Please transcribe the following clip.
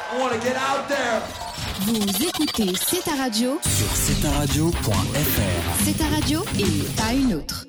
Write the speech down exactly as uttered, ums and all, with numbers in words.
I wanna get out there. Vous écoutez C'est ta radio sur c'est ta radio point f r. C'est ta radio et pas une autre.